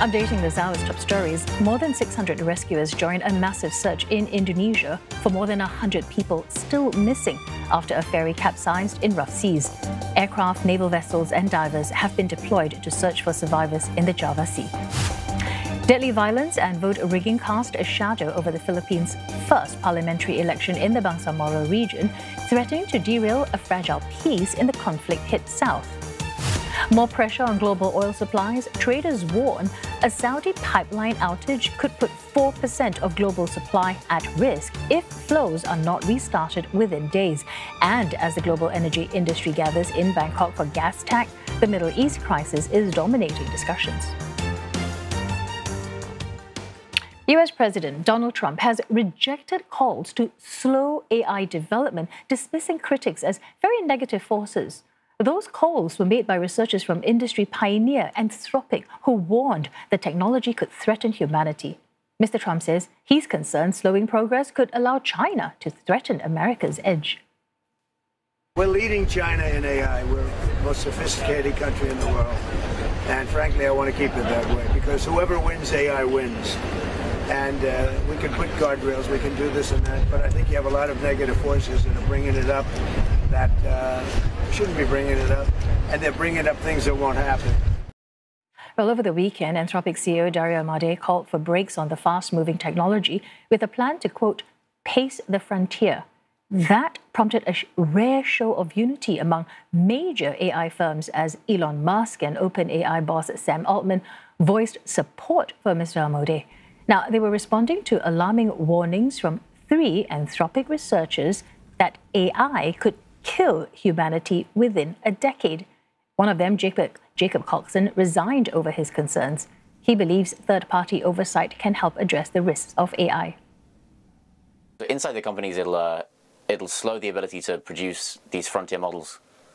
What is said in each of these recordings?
Updating this hour's top stories, more than 600 rescuers joined a massive search in Indonesia for more than 100 people still missing after a ferry capsized in rough seas. Aircraft, naval vessels and divers have been deployed to search for survivors in the Java Sea. Deadly violence and vote rigging cast a shadow over the Philippines' first parliamentary election in the Bangsamoro region, threatening to derail a fragile peace in the conflict-hit south. More pressure on global oil supplies, traders warn a Saudi pipeline outage could put 4% of global supply at risk if flows are not restarted within days. And as the global energy industry gathers in Bangkok for gas tax, the Middle East crisis is dominating discussions. US President Donald Trump has rejected calls to slow AI development, dismissing critics as very negative forces. Those calls were made by researchers from industry pioneer Anthropic, who warned the technology could threaten humanity. Mr. Trump says he's concerned slowing progress could allow China to threaten America's edge. We're leading China in AI. We're the most sophisticated country in the world. And frankly, I want to keep it that way because whoever wins AI wins. And we can put guardrails, we can do this and that, but I think you have a lot of negative forces that are bringing it up that shouldn't be bringing it up, and they're bringing up things that won't happen. Well, over the weekend, Anthropic CEO Dario Amodei called for brakes on the fast-moving technology with a plan to, quote, pace the frontier. That prompted a rare show of unity among major AI firms as Elon Musk and OpenAI boss Sam Altman voiced support for Mr. Amodei. Now, they were responding to alarming warnings from 3 Anthropic researchers that AI could kill humanity within a decade. One of them, Jacob Coxon, resigned over his concerns. He believes third-party oversight can help address the risks of AI. Inside the companies, it'll slow the ability to produce these frontier models,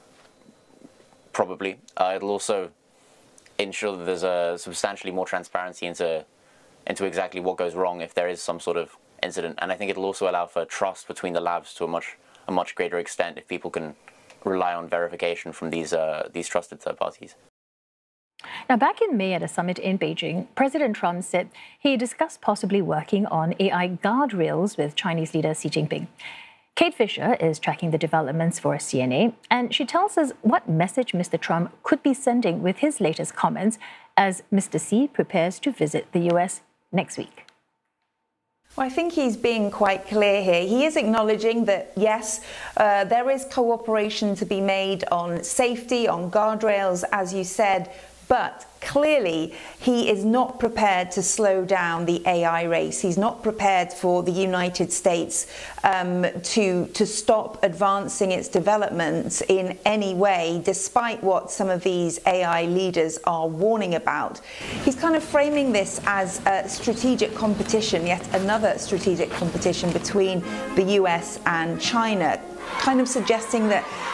probably. It'll also ensure that there's a substantially more transparency into exactly what goes wrong if there is some sort of incident. And I think it'll also allow for trust between the labs to a much greater extent if people can rely on verification from these trusted third parties. Now, back in May at a summit in Beijing, President Trump said he discussed possibly working on AI guardrails with Chinese leader Xi Jinping. Kate Fisher is tracking the developments for CNA, and she tells us what message Mr. Trump could be sending with his latest comments as Mr. Xi prepares to visit the US next week. Well, I think he's being quite clear here. He is acknowledging that, yes, there is cooperation to be made on safety, on guardrails, as you said, but clearly he is not prepared to slow down the AI race. He's not prepared for the United States to stop advancing its development in any way, despite what some of these AI leaders are warning about. He's kind of framing this as a strategic competition, yet another strategic competition between the US and China, kind of suggesting that